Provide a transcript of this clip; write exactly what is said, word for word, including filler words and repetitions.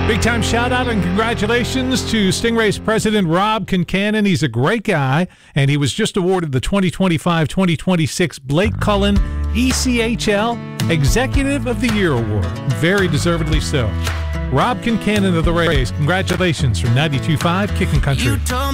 Big time shout out and congratulations to Stingray's president, Rob Concannon. He's a great guy, and he was just awarded the twenty twenty-five twenty twenty-six Blake Cullen E C H L Executive of the Year Award. Very deservedly so. Rob Concannon of the Rays, congratulations from ninety-two point five Kickin' Country.